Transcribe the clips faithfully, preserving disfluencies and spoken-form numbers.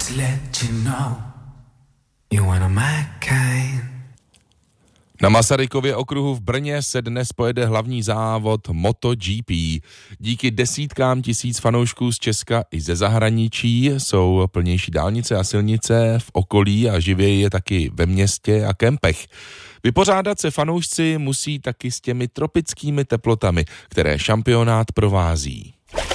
to let you know you're one of my kind. Na Masarykově okruhu v Brně se dnes pojede hlavní závod MotoGP. Díky desítkám tisíc fanoušků z Česka i ze zahraničí jsou plnější dálnice a silnice v okolí a živěji je taky ve městě a kempech. Vypořádat se fanoušci musí taky s těmi tropickými teplotami, které šampionát provází.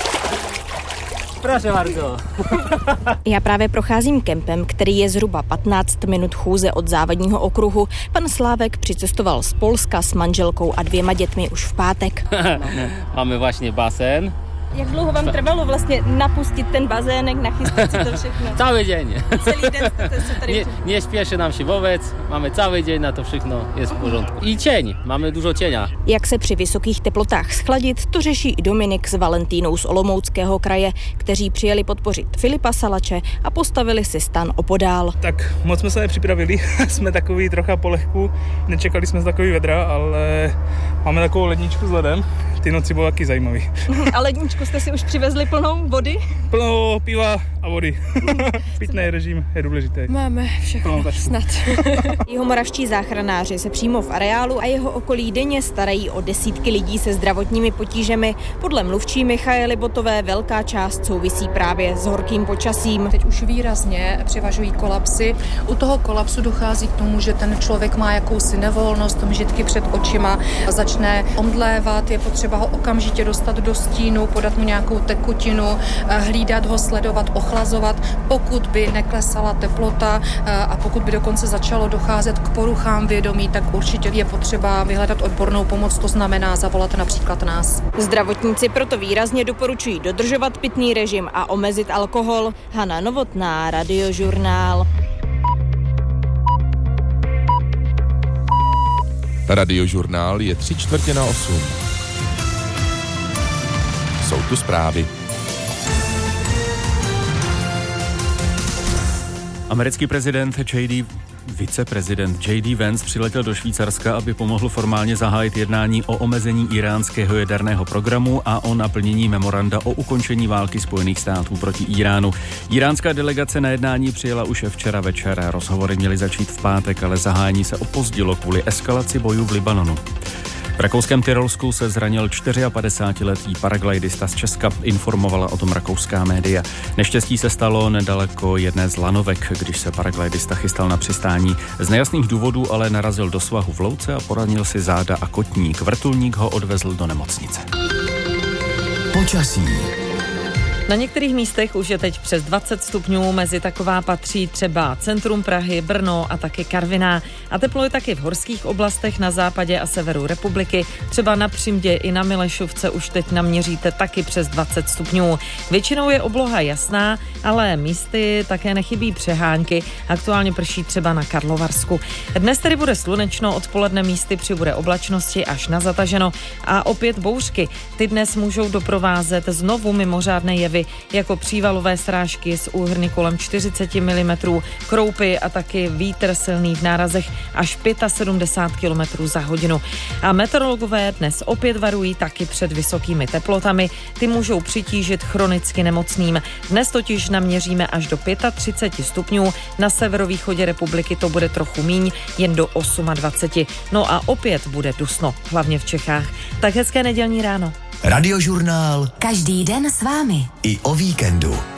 Proszę bardzo. Já právě procházím kempem, který je zhruba patnáct minut chůze od závodního okruhu. Pan Slávek přicestoval z Polska s manželkou a dvěma dětmi už v pátek. Máme vlastně basén. Jak dlouho vám trvalo vlastně napustit ten bazének, nachystat si to všechno? Cały dzień. Celý den jste se tady... Nie, nie śpieszy nam się wobec, mamy cały dzień na to všechno, jest w porządku. I cień, mamy dużo cienia. Jak se při vysokých teplotách schladit, to řeší i Dominik s Valentínou z Olomouckého kraje, kteří přijeli podpořit Filipa Salače a postavili si stan opodál. Tak moc jsme se nepřipravili, jsme takový trocha polehku, nečekali jsme z takový vedra, ale máme takovou ledničku s ledem. Ty noci bylo taky zajímavý. A ledničku jste si už přivezli plnou vody? Plnou piva a vody. Pitný režim je důležitý. Máme všechno, snad. Jihomoravští záchranáři se přímo v areálu a jeho okolí denně starají o desítky lidí se zdravotními potížemi. Podle mluvčí Michaely Botové velká část souvisí právě s horkým počasím. Teď už výrazně převažují kolapsy. U toho kolapsu dochází k tomu, že ten člověk má jakousi nevolnost, mžitky před očima, začne omdlévat, je potřeba ho okamžitě dostat do stínu, podat mu nějakou tekutinu, hlídat ho, sledovat, ochlazovat, pokud by neklesala teplota a pokud by dokonce začalo docházet k poruchám vědomí, tak určitě je potřeba vyhledat odbornou pomoc, to znamená zavolat například nás. Zdravotníci proto výrazně doporučují dodržovat pitný režim a omezit alkohol. Hana Novotná, Radiožurnál. Radiožurnál je tři čtvrtě na osm. Jsou tu zprávy. Americký prezident J D Viceprezident J D Vance přiletěl do Švýcarska, aby pomohl formálně zahájit jednání o omezení iránského jaderného programu a o naplnění memoranda o ukončení války Spojených států proti Iránu. Iránská delegace na jednání přijela už včera večer. Rozhovory měly začít v pátek, ale zahájení se opozdilo kvůli eskalaci bojů v Libanonu. V rakouském Tyrolsku se zranil padesátčtyřletý paraglidista z Česka, informovala o tom rakouská média. Neštěstí se stalo nedaleko jedné z lanovek, když se paraglidista chystal na přistání. Z nejasných důvodů ale narazil do svahu v louce a poranil si záda a kotník. Vrtulník ho odvezl do nemocnice. Počasí. Na některých místech už je teď přes dvacet stupňů, mezi taková patří třeba centrum Prahy, Brno a taky Karviná. A teplo je taky v horských oblastech na západě a severu republiky. Třeba na Přimdě i na Milešovce už teď naměříte taky přes dvacet stupňů. Většinou je obloha jasná, ale místy také nechybí přehánky. Aktuálně prší třeba na Karlovarsku. Dnes tedy bude slunečno, odpoledne místy přibude oblačnosti až na zataženo a opět bouřky. Ty dnes můžou doprovázet znovu mimořádné jevy, jako přívalové srážky s úhrny kolem čtyřicet milimetrů, kroupy a taky vítr silný v nárazech až sedmdesát pět kilometrů za hodinu. A meteorologové dnes opět varují taky před vysokými teplotami. Ty můžou přitížit chronicky nemocným. Dnes totiž naměříme až do třicet pět stupňů, na severovýchodě republiky to bude trochu míň, jen do dvacet osm. No a opět bude dusno, hlavně v Čechách. Tak hezké nedělní ráno. Radiožurnál. Každý den s vámi. I o víkendu.